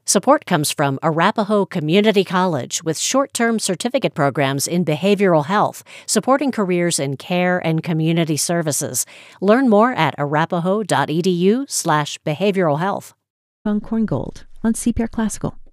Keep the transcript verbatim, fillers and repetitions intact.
Support comes from Arapahoe Community College with short-term certificate programs in behavioral health, supporting careers in care and community services. Learn more at arapahoe dot e d u slash behavioral health. On Korngold on C P R Classical.